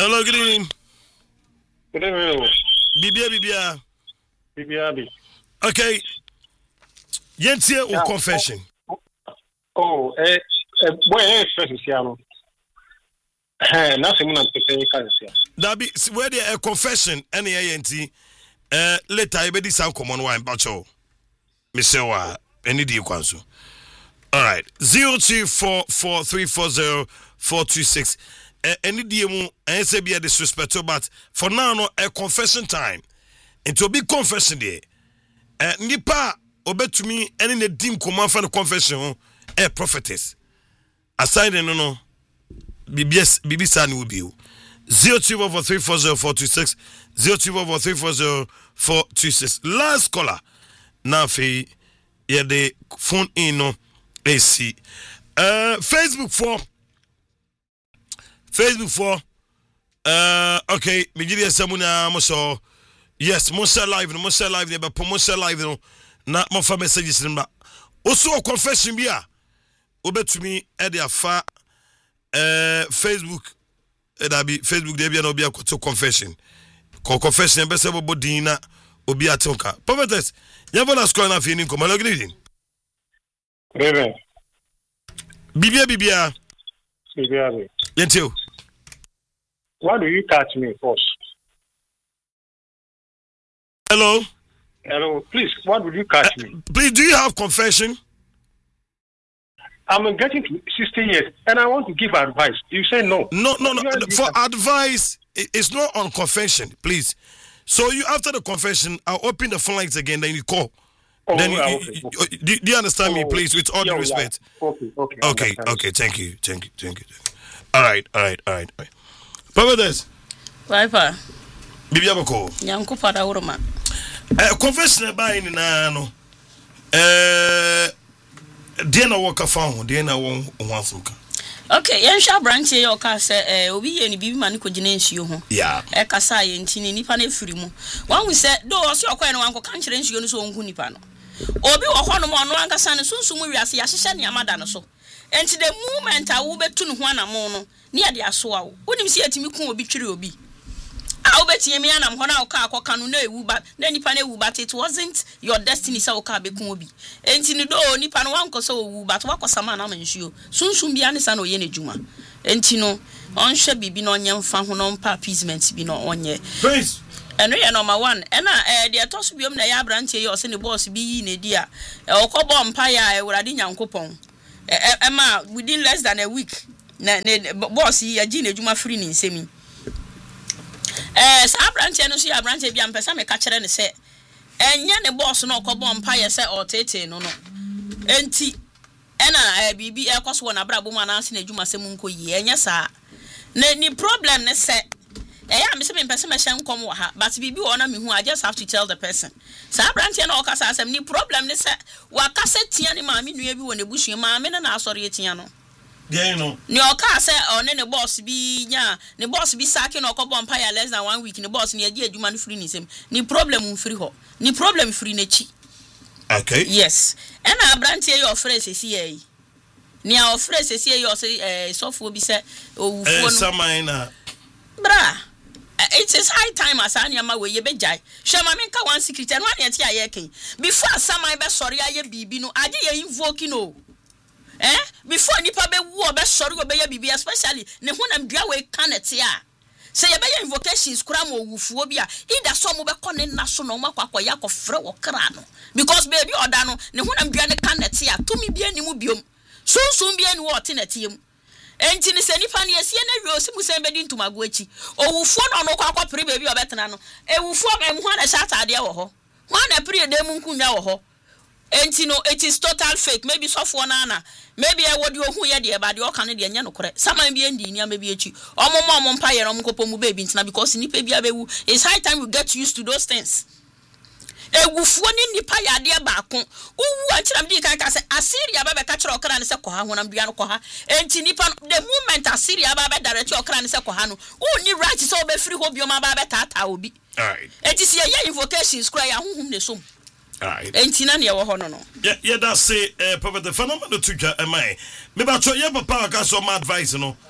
Hello, good evening. Good evening. Bibia. Okay. Yentie o confession. Oh, boy, stress is here. Nothing on the cancer. That be where the confession any yenti later I be this common wine bacho. Misewa any di kwanso. All right. 0244340426. Any DM and say be a disrespect, but for now no a confession time. And to be confession day. Nipa obetumi any ne dim command for the confession a prophetess. Aside no bibi sani will be 0244340426 0244340426. Last caller. Now fe yeah the phone in no AC. Facebook for okay, me give you samuna mo yes, mo share live there but mo share live no na mo fa messages number. Also confession bia obetumi e dey afa Facebook that be Facebook dey bia no bia to confession. Confession be say body na obi atonka. Prophetess, you want to score na fi ni ko malo greeting. Reverend. Bibia. Yentio. Why do you catch me first? Hello, please, why would you catch me? Please, do you have confession? I'm getting to 60 years and I want to give advice. You say no. No. For advice, it's not on confession, please. So you after the confession, I'll open the phone lines again, then you call. Oh, then okay. Do you understand me, please, with all due respect? Okay. Thank you. All right. Prophetess. Wiper. Bibia bako. Nyanko pada uruma. Confession by ni na no. Dia na work afa dia na won wansumka. Okay, yensha branch ye oka se obi ye ni bibi mani ko gina nsuo ho. Yeah. Kasa ye ntini nipa na firi mu. Wan we say do o se okoye no wanko kan kire nsuo no so onku nipa no. Obi wo ho no mo no ankasa ne sunsumu wiase ya hyehyɛ ne amada no so. Enti the moment a wo betu no ho anamo no, ne ya de aso a wo. Wonim se yatimi ku obi twiri obi. A wo betie me anam ho na oka no na ewu ba, na nipa na ewu ba it wasn't your destiny say oka be ku obi. Enti ni do nipa no wanko so owu ba to wakosama na mansuo. Sunsum bia ne sa na oye ne dwuma. Enti no onhwe bibi no onye mfa ho no mpa appeasement bi no onye. Please. Eno ye number 1 ena de etoso biom na ya branche ye o se ne boss bi yi ne di a okobo mpa ya ewurade nyankopon ema within less than a week na boss yi agi na djuma free ni nsemi sa branche no so ya branche bi ampesa me ka kere ne se enye ne boss no okobo mpa ye se otete no enti ena bibi ekoso na brabo ma na ase na djuma sem nko yi enye sa na ni problem ne se I'm saying person come but bibi ona me who I just have to tell the person. Sa branch na okasa asem ni problem ne se wakase tia ni maami nua bi wona busu maami na asori etia no. There no. Ni okase one ne boss bi nya, ne boss bi sake na okobo empire less than 1 week ne boss ne agi adwuma no free ni sem. Ni problem free ho. Ni problem free na chi. Okay. Yes. And a branch ye your friend sesi e. Ni a friend sesi e yo say sofo bi se owufo no. Samina. Bra. It is high time as anyama we ye bejai. Shema minka one secret and one yet ya king. Before some I be sorry aye bibi no adi ye invoke no. Before nipa be wo be sorry go be ye bibi especially ne honam dua we kanet ya. Say ye be invocations kura mo wufuo bia ida so mo be kone na so no makwa ya kofre wo kra no. Because baby oda no ne honam dua ne kanet ya to mi bia ni mu biom. Sunsun bia ni wo tenetiem. Enti ni se nipa ne asie na wi osi musen bedi ntumago achi owufo no no kwakwa pri baby obetena no ewufo me ho na shata ade wo ho na pri de mu nkunya wo ho enti no it is total fake maybe sofo na maybe e wodi ohu ye de ba de o kan de nya no kore saman bi endi ni amabi achi omomom mpa ye no mkopo mu baby ntina because nipa bi abewu it's high time we get used to those things. Ewufuo ni nipa yade baako uwu antiram di kan ka se Asiria ba be ka kire okra ne se koha honam dua no koha enti nipa the moment Asiria ba be direct okra ne se koha no uni right so be free ho bioma ba be tata obi alright enti se ye invocations kura ya honhum ne som alright enti na ne ye wo ho no yeah that say prophet the phenomenon to am I me ba cho ye papa ka so my advice no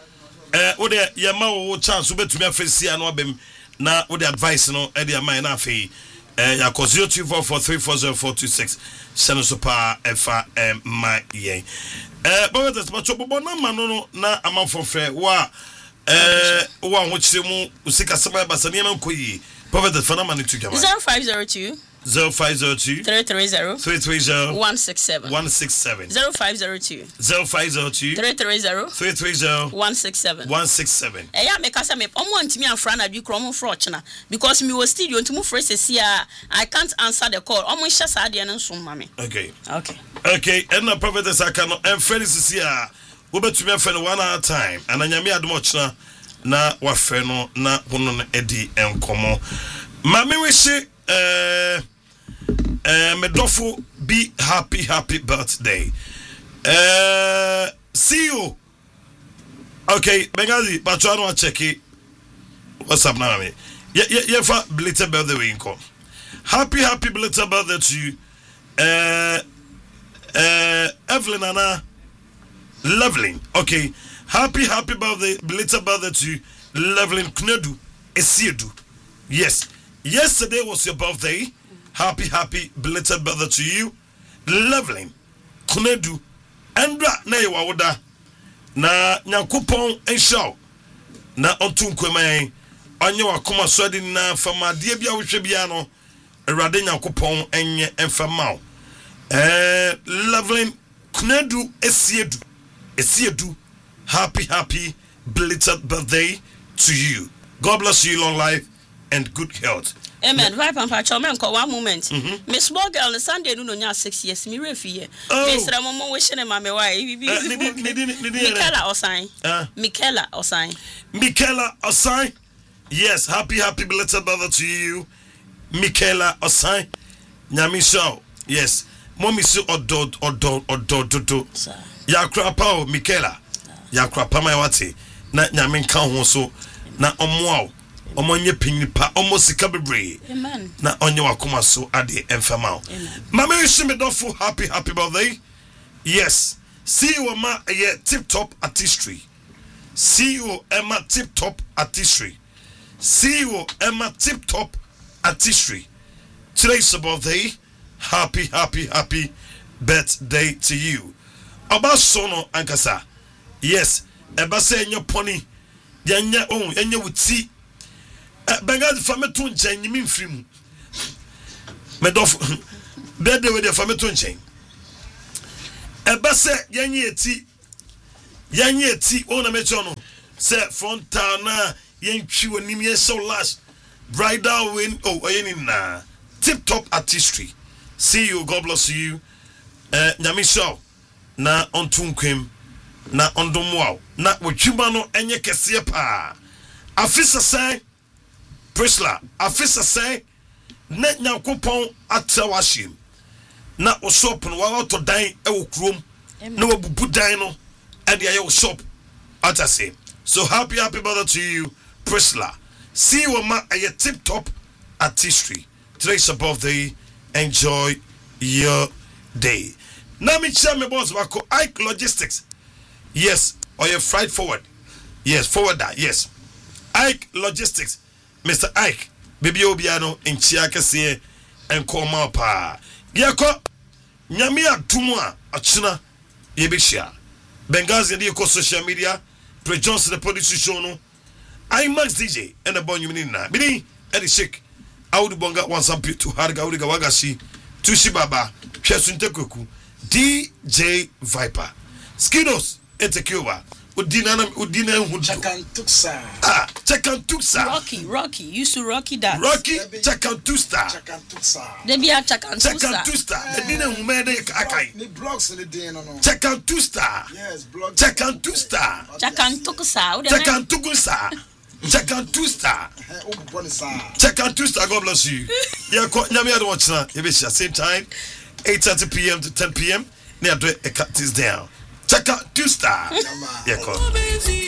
What the Yama chance to me a face and wabem na with the advice no Eddie Amai na fe ya 0244340426 send us pa efa my ye but that's much obo na mano na amanfo frɛ wa wa ho kyerɛ mu usika sema basa ne man koyi prophet the phenomenon to Jama 0502 0502 330 330 167 167 0502 0502 330 330 167 167 eya me kasa me omo ntimi afra na bi kro mo fro chena because me was studio ntimu frɛ sesia I can't answer the call omo hye sa de no nso ma me okay and the prophetess aka no and friend sesia wo betumi afɛ no one hour time and anyame adom ochena na wa fɛ no na hono no edi enkomo ma me we hye Medofo be happy birthday. See you. Okay, Bengazi, but I want to check it. What's up now, me? Yeah, for belated birthday we income. Happy belated birthday to you. Evelyn Anna Loveling. Okay. Happy birthday, belated birthday to you. Loveling Knedu Esiedu. Yes. Yesterday was your birthday. Happy belated birthday to you. Loveling Kunedu Andra na yewawoda na Nyankopon enshaw na ontu nkweman onye wakoma so ade na fama de bia wo hwe bia no Awurade Nyankopon enye enfama Loveling Kunedu Esiedu happy belated birthday to you. God bless you, long life and good health. Amen. Right, Papa. Chomen, one moment. Miss small girl on Sunday, no, 6 years. Me refi. Miss Ramon wishing him, my wife. Michaela Osai. Yes, happy belated brother to you, Michaela Osai. Nyamisha. Yes, mommy so odo. Yakra pao Michaela. Yakra pa my wati. Na nyamin kan ho so na omwa. Omonye pinipa almost sika bebre. Amen. Na onye wakoma so ade enfamao. Mama Medofo happy birthday. Yes. See you ma tip top artistry. See you Emma tip top artistry. See you Emma tip top artistry. Today's birthday. Happy birthday to you. Aba sono ankasa. Yes. Eba se enye pony. Enye wuti. Bengazi fame to nchen nyimi mfirimu Medofo birthday we dey fame to nchen ebese yanye eti ona mecho no se frontal na yentwi wonim ye so last bridal win oyeni na tip top artistry. See you, God bless you. Nyamisha na ontunkwem na ondomwa na wotwuma no enye kese pa afisa sai Prisla, afisa say, net Nyankopon atawashim. Na o shop no wa to dan e wo krom. Na wo bubu dan no e de ayo shop atase. So happy birthday to you, Prisla. See you ma a tip top artistry. Today's your birthday. Enjoy your day. Now me tell me boss wako Ike Logistics. Yes, or your freight forward. Yes, forwarder. Yes. Ike Logistics. Mr. Ike, baby Obiano in Chiakase and Koma Pa. Yako Nyamia Tumwa, Achina, Yebishia. Bengazi and Yoko social media, Pre Johnson, the police show no. IMAX DJ and the Bon Yumina. Bini, Eddie Shik. Audu Bonga one some to Harga Uriga Wagashi, Tushi Baba, Chesunteku, DJ Viper. Skidos, Etecuba. Udina Chakantuksa. Chakantuksa. Rocky. Used to Rocky that. Rocky Chakantusta. They be a Chakantusta. The dinner who made it Akai. The blogs in the day no. Chakantusta. Yes, blogs. Chakantusta. Chakantuksa. Chakantusta. God bless you. Yeah, Nyami don't watch now. Same time, 8:30 p.m. to 10 p.m. Near do a cut this down. Chakantusta. Yeah,